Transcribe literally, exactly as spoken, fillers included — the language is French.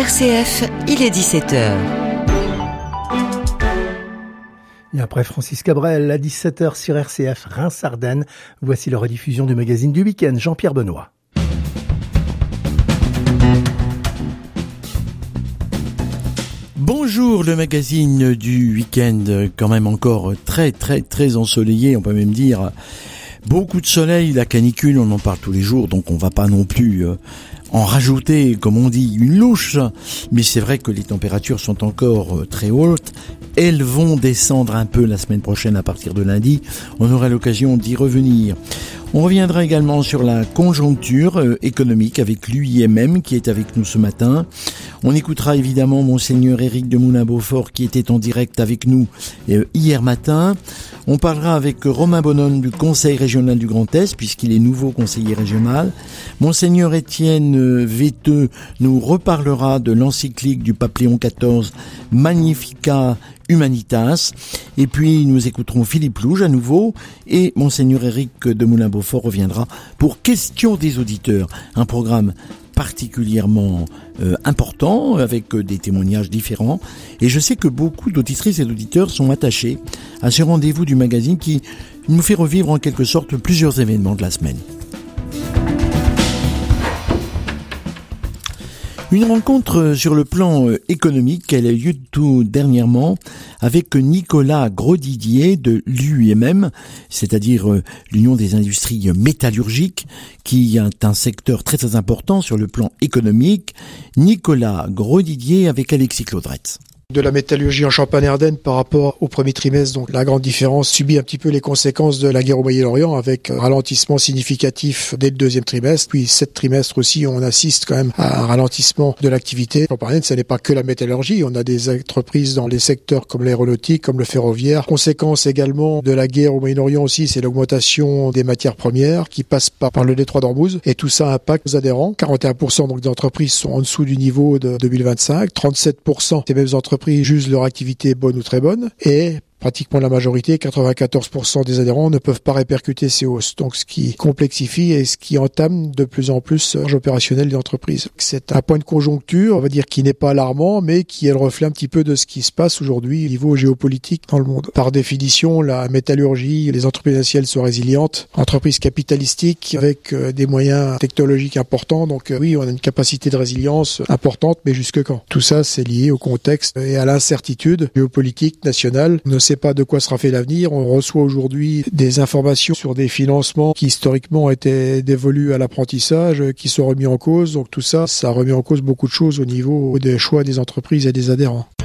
R C F, il est dix-sept heures. Et après Francis Cabrel, à dix-sept heures sur R C F Reims-Ardennes, voici la rediffusion du magazine du week-end, Jean-Pierre Benoît. Bonjour, le magazine du week-end, quand même encore très très très ensoleillé, on peut même dire beaucoup de soleil, la canicule, on en parle tous les jours, donc on va pas non plus euh, en rajouter, comme on dit, une louche, mais c'est vrai que les températures sont encore euh, très hautes. Elles vont descendre un peu la semaine prochaine à partir de lundi. On aura l'occasion d'y revenir. On reviendra également sur la conjoncture euh, économique avec l'U I M M qui est avec nous ce matin. On écoutera évidemment Monseigneur Éric de Moulin-Beaufort qui était en direct avec nous euh, hier matin. On parlera avec Romain Bonhomme du Conseil régional du Grand Est puisqu'il est nouveau conseiller régional. Monseigneur Étienne euh, Véteux nous reparlera de l'encyclique du pape Léon quatorze Magnificat Humanitas, et puis nous écouterons Philippe Louge à nouveau, et Monseigneur Éric de Moulin-Beaufort reviendra pour Questions des auditeurs, un programme particulièrement euh, important, avec euh, des témoignages différents, et je sais que beaucoup d'auditrices et d'auditeurs sont attachés à ce rendez-vous du magazine qui nous fait revivre en quelque sorte plusieurs événements de la semaine. Une rencontre sur le plan économique, elle a eu lieu tout dernièrement avec Nicolas Grosdidier de l'U I M M, c'est-à-dire l'Union des industries métallurgiques, qui est un secteur très très important sur le plan économique. Nicolas Grosdidier avec Alexis Claudretz. De la métallurgie en Champagne-Ardenne par rapport au premier trimestre. Donc la grande différence subit un petit peu les conséquces de la guerre au Moyen-Orient avec un ralentissement significatif dès le deuxième trimestre. Puis sept trimestres aussi, on assiste quand même à un ralentissement de l'activité. Champagne-Ardenne, ce n'est pas que la métallurgie. On a des entreprises dans les secteurs comme l'aéronautique, comme le ferroviaire. Conséquence également de la guerre au Moyen-Orient aussi, c'est l'augmentation des matières premières qui passe par, par le détroit d'Ormuz. Et tout ça impacte nos adhérents. quarante et un pour cent donc des entreprises sont en dessous du niveau de deux mille vingt-cinq. trente-sept pour cent des mêmes entreprises jugent leur activité bonne ou très bonne, et pratiquement la majorité, quatre-vingt-quatorze pour cent des adhérents, ne peuvent pas répercuter ces hausses. Donc ce qui complexifie et ce qui entame de plus en plus l'orge opérationnel des entreprises. C'est un point de conjoncture, on va dire, qui n'est pas alarmant, mais qui est le reflet un petit peu de ce qui se passe aujourd'hui au niveau géopolitique dans le monde. Par définition, la métallurgie, les entreprises essentielles sont résilientes, entreprises capitalistiques avec euh, des moyens technologiques importants. Donc euh, oui, on a une capacité de résilience importante, mais jusque quand? Tout ça, c'est lié au contexte et à l'incertitude géopolitique nationale. On ne sait pas de quoi sera fait l'avenir. On reçoit aujourd'hui des informations sur des financements qui historiquement étaient dévolus à l'apprentissage, qui sont remis en cause. Donc tout ça, ça remet en cause beaucoup de choses au niveau des choix des entreprises et des adhérents.